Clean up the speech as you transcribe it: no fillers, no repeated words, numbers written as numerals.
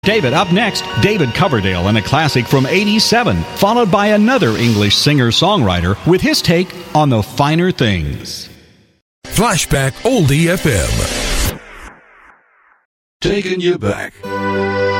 David, up next, David Coverdale and a classic from '87, followed by another English singer-songwriter with his take on the finer things. Flashback Oldie FM. Taking you back.